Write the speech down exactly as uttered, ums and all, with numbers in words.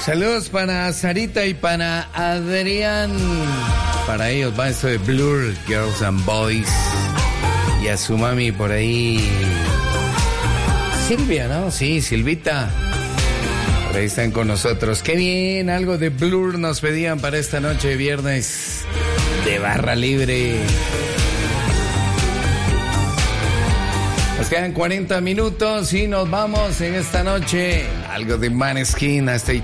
Saludos para Sarita y para Adrián. Para ellos va esto de Blur, Girls and Boys. Y a su mami por ahí, Silvia, ¿no? Sí, Silvita. Por ahí están con nosotros. Qué bien, algo de Blur nos pedían para esta noche de viernes de barra libre. Nos quedan cuarenta minutos y nos vamos en esta noche. Algo de Maneskin hasta